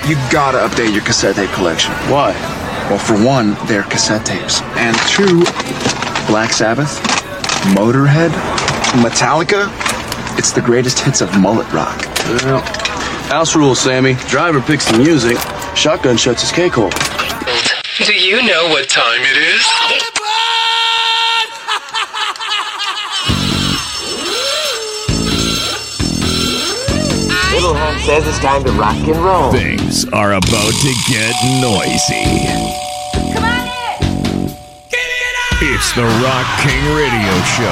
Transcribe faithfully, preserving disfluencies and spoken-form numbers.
you gotta update your cassette tape collection. Why? Well, for one, they're cassette tapes. And two, Black Sabbath, Motorhead, Metallica, it's the greatest hits of mullet rock. Well, house rules, Sammy. Driver picks the music. Shotgun shuts his cake hole. Do you know what time it is? Little Hand says it's time to rock and roll. Things are about to get noisy. Come on in! It's the Rock King Radio Show.